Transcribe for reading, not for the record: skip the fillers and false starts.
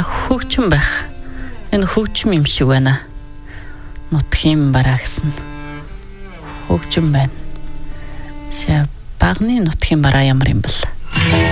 хөгжим байх. Энэ хөгжим юм шиг байна. Нутгийн бараа гэсэн хөгжим байна. Багны нутгийн бараа ямар юм бэл?